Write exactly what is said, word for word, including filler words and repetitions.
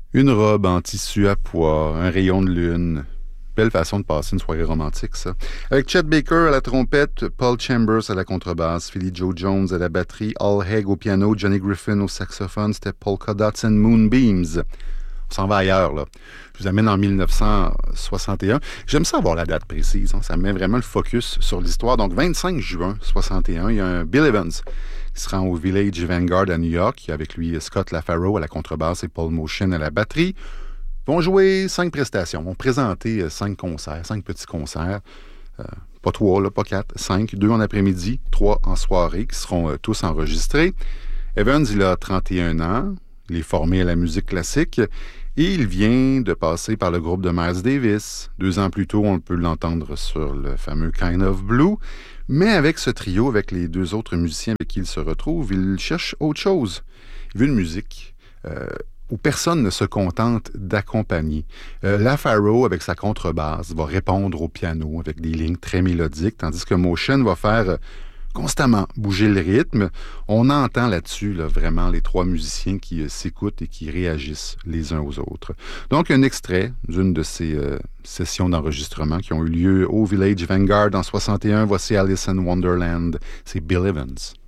Une robe en tissu à pois, un rayon de lune. Belle façon de passer une soirée romantique, ça. Avec Chet Baker à la trompette, Paul Chambers à la contrebasse, Philly Joe Jones à la batterie, Al Haig au piano, Johnny Griffin au saxophone, c'était Polka Dots and Moonbeams. On s'en va ailleurs, là. Je vous amène en dix-neuf cent soixante et un. J'aime ça avoir la date précise, hein. Ça met vraiment le focus sur l'histoire. Donc, vingt-cinq juin soixante et un, il y a un Bill Evans qui se rend au Village Vanguard à New York. Il y a avec lui Scott LaFaro à la contrebasse et Paul Motion à la batterie. Ils vont jouer cinq prestations. Ils vont présenter cinq concerts, cinq petits concerts. Euh, pas trois, là, pas quatre, cinq. Deux en après-midi, trois en soirée, qui seront euh, tous enregistrés. Evans, il a trente et un ans. Il est formé à la musique classique et il vient de passer par le groupe de Miles Davis. Deux ans plus tôt, on peut l'entendre sur le fameux Kind of Blue. Mais avec ce trio, avec les deux autres musiciens avec qui il se retrouve, il cherche autre chose. Il veut une musique euh, où personne ne se contente d'accompagner. Euh, LaFaro, avec sa contrebasse, va répondre au piano avec des lignes très mélodiques, tandis que Motion va faire euh, constamment bouger le rythme. On entend là-dessus là, vraiment les trois musiciens qui euh, s'écoutent et qui réagissent les uns aux autres. Donc, un extrait d'une de ces euh, sessions d'enregistrement qui ont eu lieu au Village Vanguard en soixante et un. Voici Alice in Wonderland. C'est Bill Evans.